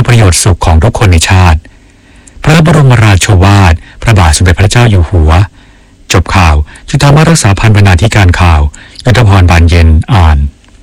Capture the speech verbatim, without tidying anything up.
ประโยชน์สุขของทุกคนในชาติพระบรมราโชวาทพระบาทสมเด็จพระเจ้าอยู่หัวจบข่าวจุฑามารักษาพันธ์บรรณาธิการข่าวยุทธพรบานเย็นอ่าน